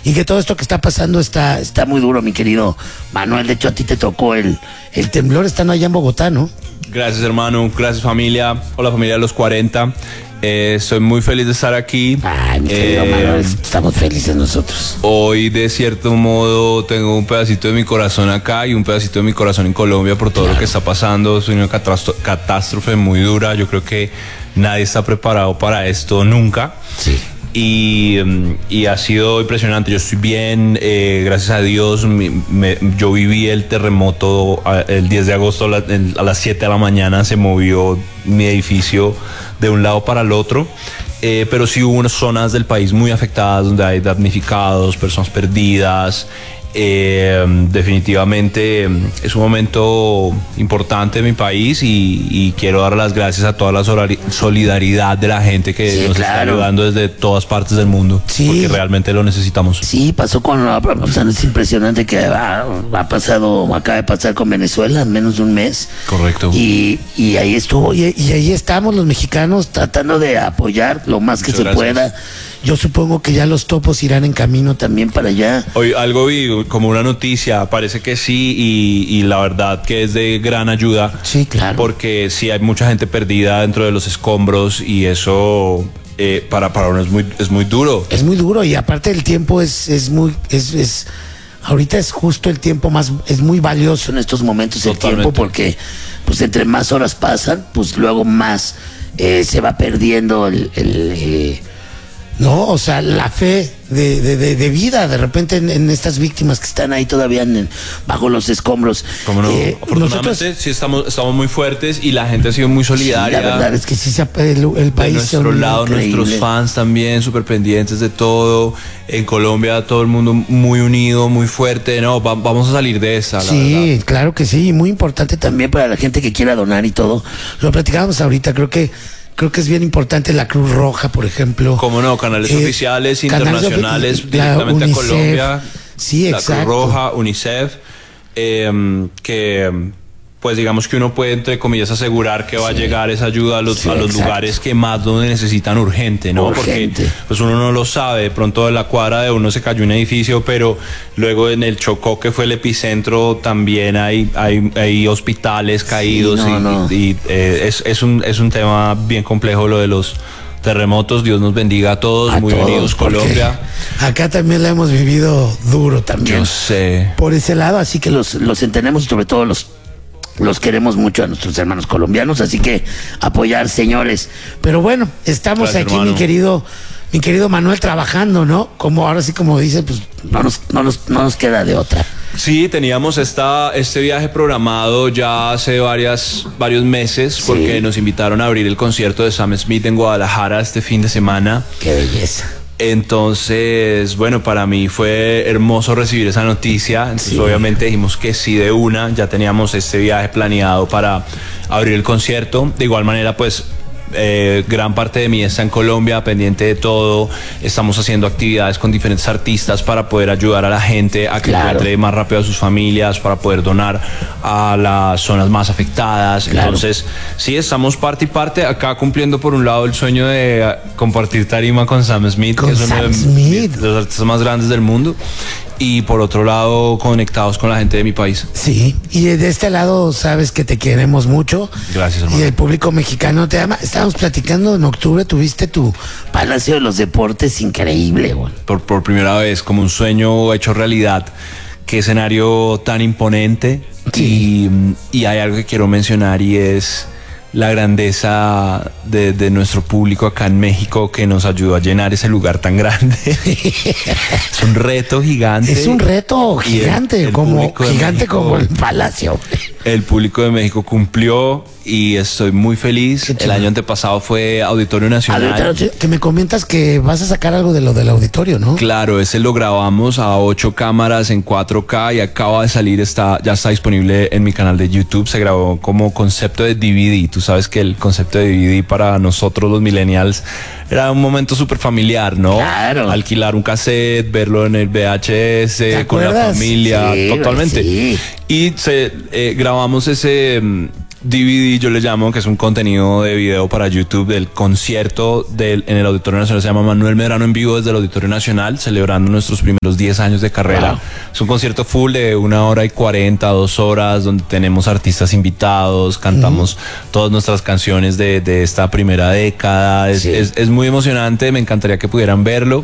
y que todo esto que está pasando está muy duro, mi querido Manuel. De hecho, a ti te tocó el temblor estando allá en Bogotá, ¿no? Gracias, hermano. Gracias, familia. Hola, familia de los 40. Estoy muy feliz de estar aquí. Ay, mi querido Manuel, estamos felices nosotros. Hoy, de cierto modo, tengo un pedacito de mi corazón acá y un pedacito de mi corazón en Colombia por todo lo que está pasando. Es una catástrofe muy dura. Yo creo que nadie está preparado para esto nunca. Sí. Y ha sido impresionante. Yo estoy bien, gracias a Dios. Yo viví el terremoto el 10 de agosto a las 7 de la mañana. Se movió mi edificio de un lado para el otro. Pero sí hubo unas zonas del país muy afectadas donde hay damnificados, personas perdidas. Definitivamente es un momento importante en mi país y quiero dar las gracias a toda la solidaridad de la gente que nos está ayudando desde todas partes del mundo, porque realmente lo necesitamos. Sí, pasó o sea, es impresionante que acaba de pasar con Venezuela en menos de un mes. Correcto. Y ahí estuvo, y ahí estamos los mexicanos tratando de apoyar lo más que se pueda. Yo supongo que ya los topos irán en camino también para allá. Hoy algo vi como una noticia, parece que sí, y la verdad que es de gran ayuda. Sí, claro. Porque sí hay mucha gente perdida dentro de los escombros y eso para uno es muy duro. Es muy duro y aparte el tiempo ahorita es justo el tiempo es muy valioso en estos momentos. Totalmente. El tiempo, porque pues entre más horas pasan, pues luego más se va perdiendo no, o sea, la fe de vida de repente en estas víctimas que están ahí todavía bajo los escombros. Como no, afortunadamente sí estamos muy fuertes y la gente ha sido muy solidaria. Sí, la verdad es que sí, el país de nuestro lado, increíble. Nuestros fans también súper pendientes de todo. En Colombia todo el mundo muy unido, muy fuerte. No, vamos a salir de esa, la verdad. Claro que sí, y muy importante también para la gente que quiera donar y todo. Lo platicábamos ahorita, creo que es bien importante la Cruz Roja, por ejemplo. Cómo no, canales oficiales, internacionales, directamente UNICEF, a Colombia. Sí, exacto. La Cruz Roja, UNICEF, que pues digamos que uno puede, entre comillas, asegurar que va a llegar esa ayuda a los lugares que más donde necesitan urgente, ¿no? Urgente. Porque pues uno no lo sabe, de pronto de la cuadra de uno se cayó un edificio, pero luego en el Chocó, que fue el epicentro, también hay hospitales caídos. Es un tema bien complejo lo de los terremotos. Dios nos bendiga a todos, muy unidos Colombia. Acá también la hemos vivido duro también. Yo sé. Por ese lado, así que los entendemos, sobre todo los queremos mucho a nuestros hermanos colombianos, así que apoyar, señores. Pero bueno, estamos Gracias, aquí, hermano. mi querido Manuel, trabajando, ¿no? Como ahora sí, como dice, pues no nos queda de otra. Sí, teníamos este viaje programado ya hace varios meses, porque nos invitaron a abrir el concierto de Sam Smith en Guadalajara este fin de semana. ¡Qué belleza! Entonces, bueno, para mí fue hermoso recibir esa noticia. Entonces, obviamente dijimos que sí de una. Ya teníamos este viaje planeado para abrir el concierto. De igual manera, pues gran parte de mí está en Colombia, pendiente de todo. Estamos haciendo actividades con diferentes artistas para poder ayudar a la gente a que encuentre más rápido a sus familias, para poder donar a las zonas más afectadas. Entonces, sí, estamos parte y parte, acá cumpliendo por un lado el sueño de compartir tarima con Sam Smith, que es uno de los artistas más grandes del mundo. Y por otro lado, conectados con la gente de mi país. Sí, y de este lado sabes que te queremos mucho. Gracias, hermano. Y el público mexicano te ama. Estábamos platicando en octubre, tuviste tu Palacio de los Deportes increíble, güey. Por primera vez, como un sueño hecho realidad. Qué escenario tan imponente. Sí. Y hay algo que quiero mencionar y es la grandeza de nuestro público acá en México, que nos ayudó a llenar ese lugar tan grande. Es un reto gigante. Es un reto gigante, como el Palacio. El público de México cumplió y estoy muy feliz. El año antepasado fue Auditorio Nacional. Que me comentas que vas a sacar algo de lo del auditorio, ¿no? Claro, ese lo grabamos a 8 cámaras en 4K y acaba de salir, ya está disponible en mi canal de YouTube. Se grabó como concepto de DVD. Tú sabes que el concepto de DVD para nosotros los millennials era un momento súper familiar, ¿no? Claro. Alquilar un cassette, verlo en el VHS con la familia, totalmente. Sí. Y grabamos ese DVD, yo le llamo, que es un contenido de video para YouTube del concierto en el Auditorio Nacional. Se llama Manuel Medrano en vivo desde el Auditorio Nacional, celebrando nuestros primeros 10 años de carrera. Wow. Es un concierto full de 1 hora y 40, 2 horas, donde tenemos artistas invitados, cantamos todas nuestras canciones de esta primera década. Es muy emocionante, me encantaría que pudieran verlo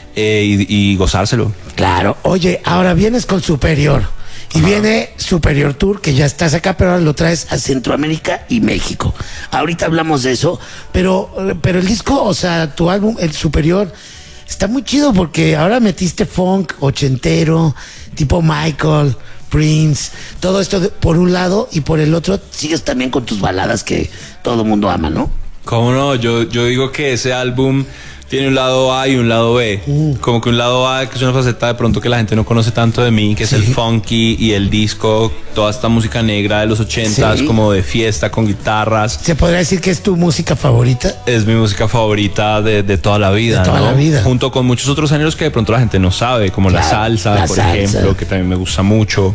y gozárselo. Claro. Oye, ahora vienes con Superior. Y viene Superior Tour, que ya estás acá, pero ahora lo traes a Centroamérica y México. Ahorita hablamos de eso, pero el disco, o sea, tu álbum, el Superior, está muy chido porque ahora metiste funk ochentero, tipo Michael, Prince, todo esto por un lado, y por el otro sigues también con tus baladas que todo el mundo ama, ¿no? ¿Cómo no? Yo digo que ese álbum tiene un lado A y un lado B. Como que un lado A, que es una faceta de pronto que la gente no conoce tanto de mí, que es el funky y el disco, toda esta música negra de los 80s, como de fiesta con guitarras. ¿Se podría decir que es tu música favorita? Es mi música favorita de toda la vida, de toda la vida. Junto con muchos otros géneros que de pronto la gente no sabe, como la salsa, por ejemplo, que también me gusta mucho.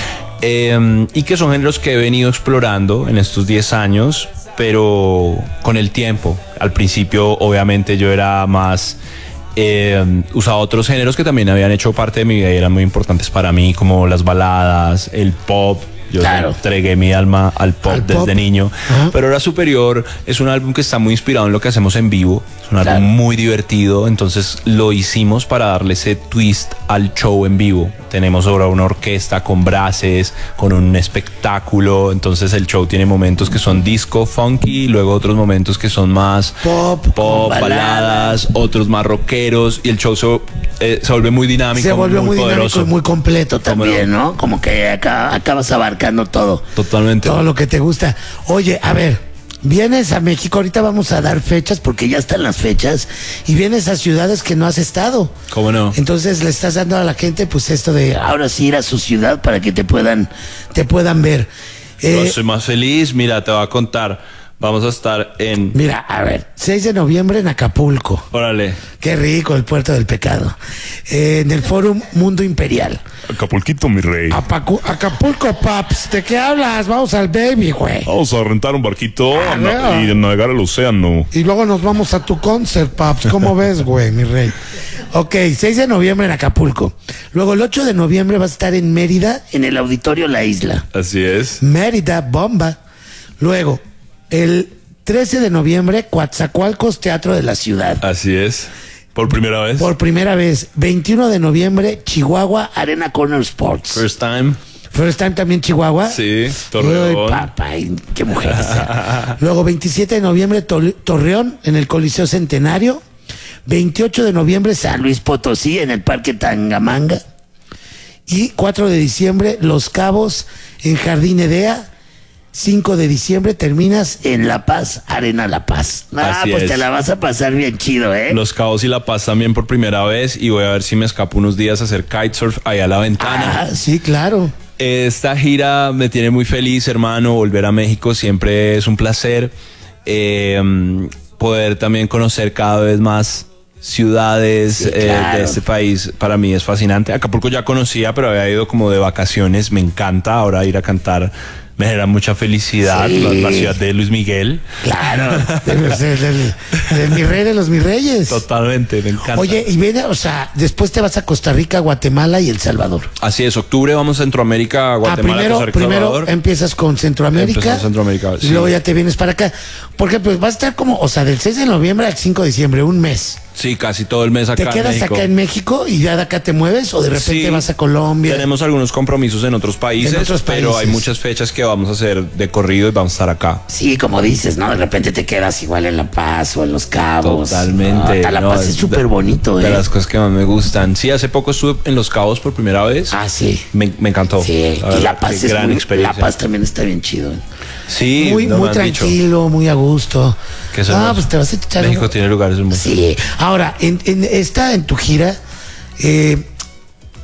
Y que son géneros que he venido explorando en estos 10 años, pero con el tiempo. Al principio, obviamente, yo era más... usaba otros géneros que también habían hecho parte de mi vida y eran muy importantes para mí, como las baladas, el pop. Yo entregué mi alma al pop desde niño. Pero ahora Superior es un álbum que está muy inspirado en lo que hacemos en vivo. Es un álbum muy divertido, entonces lo hicimos para darle ese twist al show en vivo. Tenemos ahora una orquesta con brases, con un espectáculo. Entonces el show tiene momentos que son disco, funky, y luego otros momentos que son más pop, baladas, otros más rockeros. Y el show se vuelve muy dinámico, se vuelve muy poderoso. Dinámico y muy completo también, ¿no? Como que acabas abarcando todo. Totalmente. Todo lo que te gusta. Oye, a ver, vienes a México, ahorita vamos a dar fechas porque ya están las fechas, y vienes a ciudades que no has estado. ¿Cómo no? Entonces le estás dando a la gente pues esto de ahora sí ir a su ciudad para que te puedan ver. Yo soy más feliz, mira, te voy a contar. Vamos a estar en... Mira, a ver, 6 de noviembre en Acapulco. Órale. Qué rico, el puerto del pecado. En el Fórum Mundo Imperial. Acapulquito, mi rey. Acapulco, paps. ¿De qué hablas? Vamos al baby, güey. Vamos a rentar un barquito y navegar el océano. Y luego nos vamos a tu concert, paps. ¿Cómo ves, güey, mi rey? Ok, 6 de noviembre en Acapulco. Luego el 8 de noviembre vas a estar en Mérida, en el Auditorio La Isla. Así es. Mérida, bomba. Luego, el 13 de noviembre, Coatzacoalcos, Teatro de la Ciudad. Así es. ¿Por primera vez? Por primera vez. 21 de noviembre, Chihuahua, Arena Corner Sports. First time. First time también Chihuahua. Sí, Torreón. Uy, papá, qué mujer. Luego, 27 de noviembre, Torreón, en el Coliseo Centenario. 28 de noviembre, San Luis Potosí, en el Parque Tangamanga. Y 4 de diciembre, Los Cabos, en Jardín Edea. 5 de diciembre terminas en La Paz, Arena La Paz. Pues te la vas a pasar bien chido, ¿eh? Los Cabos y La Paz también por primera vez, y voy a ver si me escapo unos días a hacer kitesurf allá a la ventana. Ah, sí, claro. Esta gira me tiene muy feliz, hermano. Volver a México siempre es un placer. Poder también conocer cada vez más ciudades de este país para mí es fascinante. Acapulco ya conocía, pero había ido como de vacaciones. Me encanta ahora ir a cantar. Me genera mucha felicidad, la ciudad de Luis Miguel. Claro, de mi rey de los mis reyes. Totalmente, me encanta. Oye, y viene, o sea, después te vas a Costa Rica, Guatemala y El Salvador. Así es, octubre vamos a Centroamérica, Guatemala, Costa Rica, primero Salvador. Empiezas con Centroamérica. Y luego ya te vienes para acá. Porque pues va a estar como, o sea, del 6 de noviembre al 5 de diciembre, un mes. Sí, casi todo el mes acá en México. ¿Te quedas acá en México y ya de acá te mueves o de repente vas a Colombia? Tenemos algunos compromisos en otros países, pero hay muchas fechas que vamos a hacer de corrido y vamos a estar acá. Sí, como dices, ¿no? De repente te quedas igual en La Paz o en Los Cabos. Totalmente. La Paz es súper bonito, de las cosas que más me gustan. Sí, hace poco estuve en Los Cabos por primera vez. Ah, sí. Me encantó. Sí, y La Paz es gran experiencia. La Paz también está bien chido. Sí, muy tranquilo, muy a gusto. Pues te vas a echar. México tiene lugares hermosos. Sí. Ahora, en tu gira,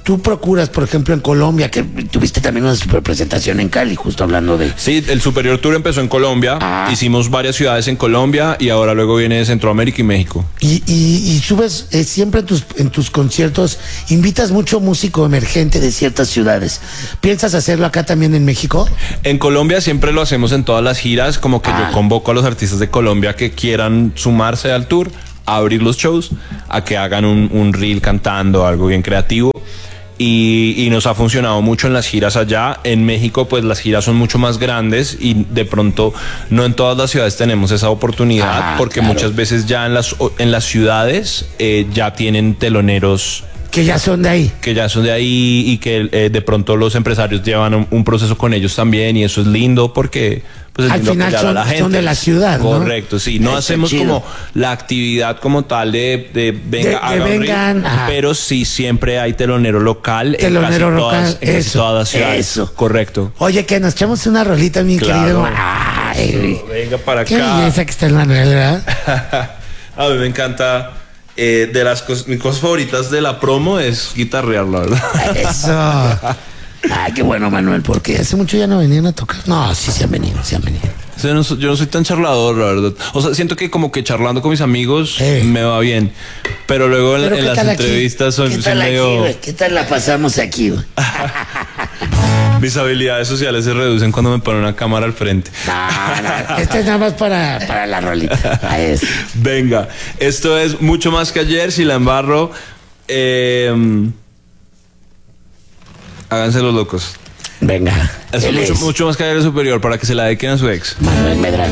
tú procuras, por ejemplo, en Colombia, que tuviste también una super presentación en Cali, justo hablando de... Sí, el Superior Tour empezó en Colombia, hicimos varias ciudades en Colombia y ahora luego viene Centroamérica y México. Y subes siempre en tus conciertos, invitas mucho músico emergente de ciertas ciudades. ¿Piensas hacerlo acá también en México? En Colombia siempre lo hacemos en todas las giras, como que yo convoco a los artistas de Colombia que quieran sumarse al tour, a abrir los shows, a que hagan un reel cantando, algo bien creativo. Y nos ha funcionado mucho en las giras allá. En México pues las giras son mucho más grandes y de pronto no en todas las ciudades tenemos esa oportunidad, porque muchas veces ya en las ciudades ya tienen teloneros que ya son de ahí. Que ya son de ahí y que de pronto los empresarios llevan un proceso con ellos también, y eso es lindo porque pues es al lindo final a la gente. Son de la ciudad, ¿no? Correcto, sí. No hacemos como la actividad como tal de vengan, pero sí siempre hay telonero local en casi todas las ciudades. Eso. Correcto. Oye, que nos echamos una rolita, mi querido. Ay, venga para acá. Qué belleza que está el Manuel, ¿verdad? A mí me encanta. De las mis cosas favoritas de la promo es guitarrear, la verdad. Eso. Ay, qué bueno, Manuel, porque hace mucho ya no venían a tocar. No, sí se han venido. Yo no soy tan charlador, la verdad. O sea, siento que como que charlando con mis amigos me va bien. Pero luego en las entrevistas son medio... ¿Qué tal la pasamos aquí, güey? Mis habilidades sociales se reducen cuando me ponen una cámara al frente. No. Este es nada más para la rolita. Venga, esto es Mucho Más que Ayer. Si la embarro, háganse los locos. Venga. Es mucho más que Ayer Superior, para que se la dediquen a su ex. Manuel Medrano.